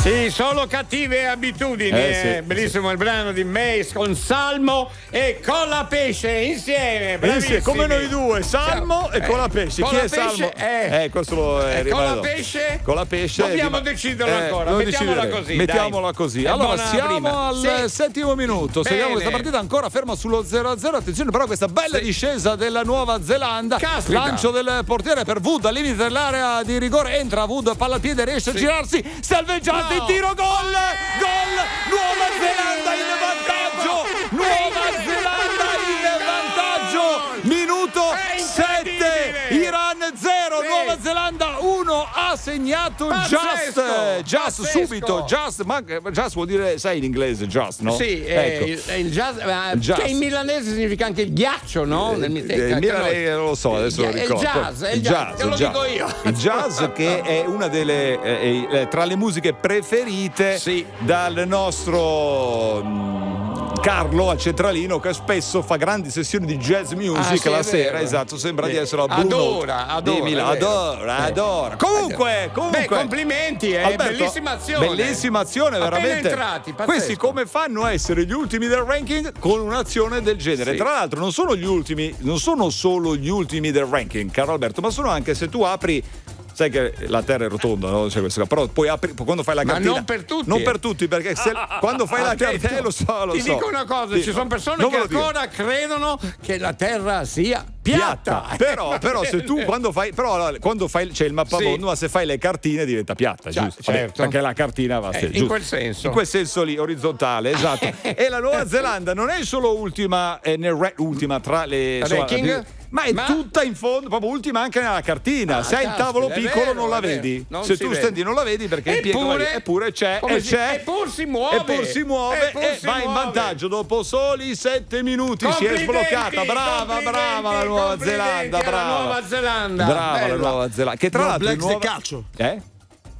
Sì, solo cattive abitudini. Sì, bellissimo il brano di Mace con Salmo e Colapesce insieme. Bravissimi. Come noi due, Salmo e Colapesce. Chi è Salmo? Questo lo Colapesce. Colapesce. Dobbiamo deciderlo ancora. Mettiamola così. Allora, siamo al settimo minuto. Seguiamo questa partita ancora ferma sullo 0-0. Attenzione, però, questa bella discesa della Nuova Zelanda. Caspita. Lancio del portiere per Wood al limite dell'area di rigore. Entra Wood, palla al piede, riesce a girarsi. Salveggiante, tiro, gol! Nuova Zelanda in vantaggio! Nuova Zelanda in vantaggio! Minuto 7, Iran 0, Nuova Zelanda 1, ha segnato Just subito, Just vuol dire, sai in inglese Just, no? Sì, ecco. il jazz, che in milanese significa anche il ghiaccio, no? Il milanese non lo so, adesso lo ricordo. Il jazz, te lo dico io. Il jazz che è una delle tra le musiche preferite dal nostro Carlo al centralino, che spesso fa grandi sessioni di jazz music la sera, esatto, sembra di essere a Bruno. Adora. Comunque. Beh, complimenti, Alberto, bellissima azione, veramente. Entrati, questi come fanno a essere gli ultimi del ranking con un'azione del genere? Tra l'altro non sono solo gli ultimi del ranking, caro Alberto, ma sono anche, se tu apri, sai che la terra è rotonda, no? Però poi apri, quando fai la cartina. Ma non per tutti. Perché quando fai la cartina, lo so. Ti dico una cosa, ci sono persone che ancora credono che la terra sia piatta. Però se tu quando fai c'è il mappamondo, ma se fai le cartine diventa piatta, giusto? Certo. Perché la cartina va in quel senso. In quel senso lì, orizzontale, esatto. E la Nuova Zelanda non è solo ultima ultima tra le ranking, ma è tutta in fondo, proprio ultima anche nella cartina. Se hai il tavolo piccolo non la vedi. Se tu stendi non la vedi perché eppure c'è. Eppur si muove e va in vantaggio dopo soli 7 minuti. Si è sbloccata. Brava la Nuova Zelanda. Brava la Nuova Zelanda. Che tra l'altro Blacks del calcio.